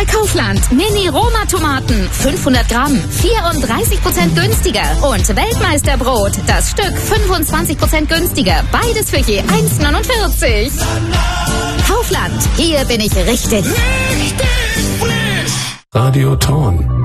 bei Kaufland. Mini-Roma-Tomaten, 500 Gramm, 34% günstiger. Und Weltmeisterbrot, das Stück 25% günstiger. Beides für je 1,49. Kaufland, hier bin ich richtig. Radio Thorn.